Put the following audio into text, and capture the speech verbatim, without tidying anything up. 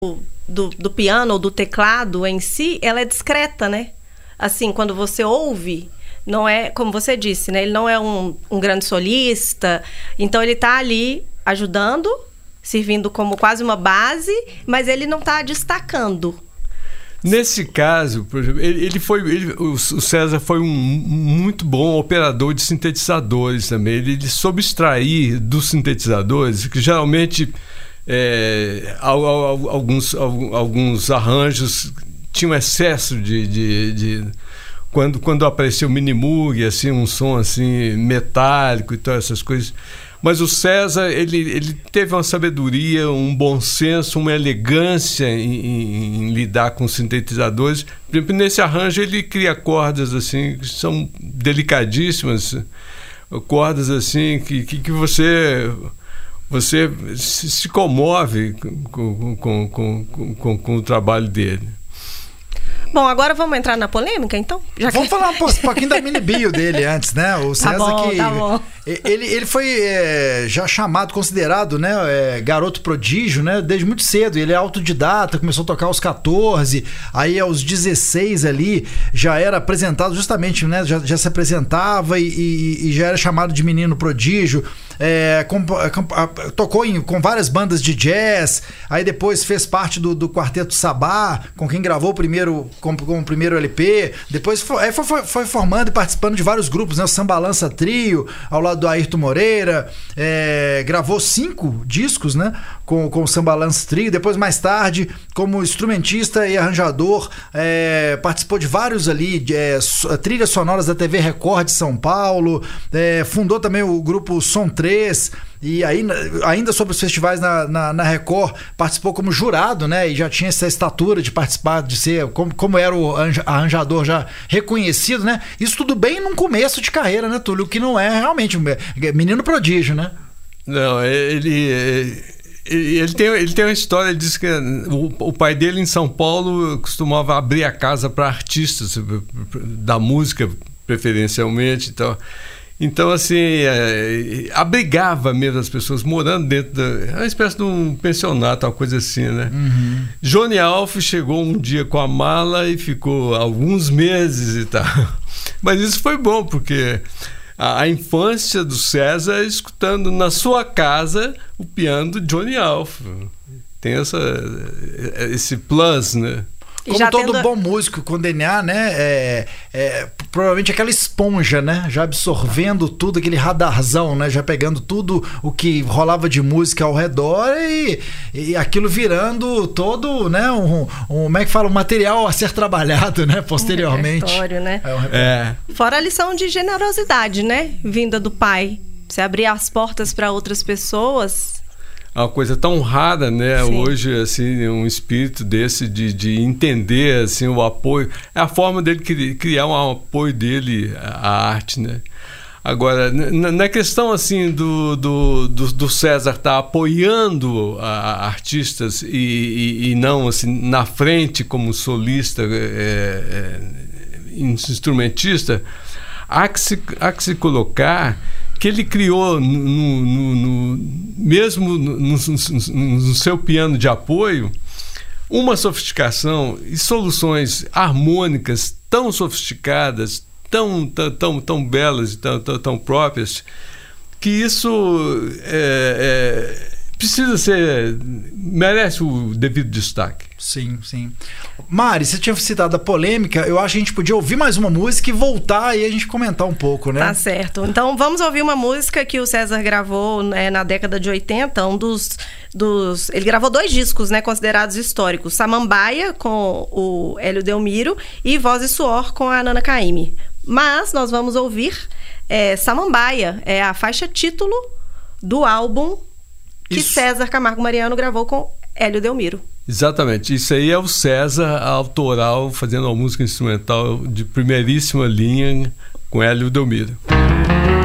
do, do piano ou do teclado em si, ela é discreta, né? Assim, quando você ouve, não é, como você disse, né? Ele não é um, um grande solista, então ele tá ali ajudando, servindo como quase uma base, mas ele não tá destacando. Nesse caso, por exemplo, ele, ele foi, ele, o César foi um muito bom operador de sintetizadores também. Ele, ele soube extrair dos sintetizadores, que geralmente é, alguns, alguns arranjos tinham excesso de... de, de quando, quando apareceu o Minimoog, assim, um som assim, metálico e tal, essas coisas... Mas o César, ele, ele teve uma sabedoria, um bom senso, uma elegância em, em, em lidar com sintetizadores. Por exemplo, nesse arranjo ele cria cordas assim, que são delicadíssimas, cordas assim que, que, que você, você se, se comove com, com, com, com, com, com o trabalho dele. Bom, agora vamos entrar na polêmica, então? Já vamos que... falar um pouquinho da mini bio dele antes, né? O César, tá bom, que tá bom. Ele, ele foi é, já chamado, considerado, né, é, garoto prodígio, né, desde muito cedo. Ele é autodidata, começou a tocar aos catorze, aí aos dezesseis ali já era apresentado justamente, né, já, já se apresentava e, e, e já era chamado de menino prodígio. É, com, com, tocou em, com várias bandas de jazz, aí depois fez parte do, do Quarteto Sabá, com quem gravou o primeiro, com, com o primeiro L P, depois foi, foi, foi formando e participando de vários grupos, né, o Sambalança Trio, ao lado do Ayrton Moreira, é, gravou cinco discos, né, com, com o Sambalança Trio, depois mais tarde, como instrumentista e arranjador, é, participou de vários ali, de, é, trilhas sonoras da T V Record de São Paulo, é, fundou também o grupo Som três, e aí, ainda sobre os festivais na, na, na Record, participou como jurado, né? E já tinha essa estatura de participar, de ser, como, como era o arranjador já reconhecido, né? Isso tudo bem num começo de carreira, né, Túlio? Que não é realmente um menino prodígio, né? Não, ele... Ele tem, ele tem uma história, ele diz que o, o pai dele em São Paulo costumava abrir a casa para artistas da música, preferencialmente e tal. Então, assim, é, abrigava mesmo as pessoas, morando dentro da... uma espécie de um pensionato, uma coisa assim, né? Uhum. Johnny Alf chegou um dia com a mala e ficou alguns meses e tal. Mas isso foi bom, porque a, a infância do César escutando na sua casa o piano do Johnny Alf. Tem essa, esse plus, né? Como todo tendo... bom músico com D N A, né? É, é, provavelmente aquela esponja, né? Já absorvendo tudo, aquele radarzão, né? Já pegando tudo o que rolava de música ao redor e, e aquilo virando todo, né? Um, um, como é que fala? Um material a ser trabalhado, né? Posteriormente. Um repertório, né? É um repertório. É. Fora a lição de generosidade, né? Vinda do pai. Você abrir as portas para outras pessoas... É uma coisa tão rara, né? Sim. Hoje, assim, um espírito desse de, de entender, assim, o apoio. É a forma dele criar um apoio dele à arte, né? Agora, na questão, assim, do, do, do, do César estar tá apoiando a, artistas e, e, e não, assim, na frente como solista, é, é, instrumentista, há que se, há que se colocar... que ele criou, no, no, no, mesmo no, no, no seu piano de apoio, uma sofisticação e soluções harmônicas tão sofisticadas, tão, tão, tão, tão belas e tão, tão, tão próprias, que isso é, é, precisa ser... merece o devido destaque. Sim, sim. Mari, você tinha citado a polêmica, eu acho que a gente podia ouvir mais uma música e voltar e a gente comentar um pouco, né? Tá certo. Então vamos ouvir uma música que o César gravou, né, na década de oitenta, um dos, dos... ele gravou dois discos, né, considerados históricos, Samambaia, com o Hélio Delmiro, e Voz e Suor, com a Nana Caymmi. Mas nós vamos ouvir é, Samambaia, é a faixa título do álbum que Isso. César Camargo Mariano gravou com Hélio Delmiro. Exatamente, isso aí é o César autoral fazendo uma música instrumental de primeiríssima linha com Hélio Delmiro.